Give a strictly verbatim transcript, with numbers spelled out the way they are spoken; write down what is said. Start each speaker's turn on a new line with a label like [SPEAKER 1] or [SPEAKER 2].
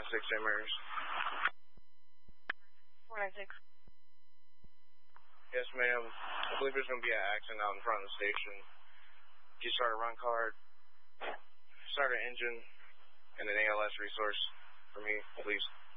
[SPEAKER 1] six Emers.
[SPEAKER 2] four nine six.
[SPEAKER 1] Yes, ma'am. I believe there's going to be an accident out in front of the station. Can you start a run card, start an engine, and an A L S resource for me, please?